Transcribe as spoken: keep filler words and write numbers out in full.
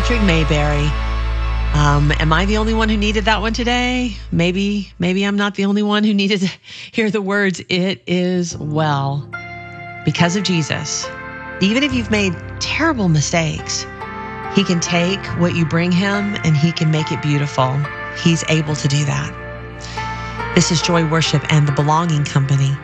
Patrick Mayberry. Um, am I the only one who needed that one today? Maybe, maybe I'm not the only one who needed to hear the words, "It is well." Because of Jesus, even if you've made terrible mistakes, he can take what you bring him and he can make it beautiful. He's able to do that. This is Joy Worship and the Belonging Company.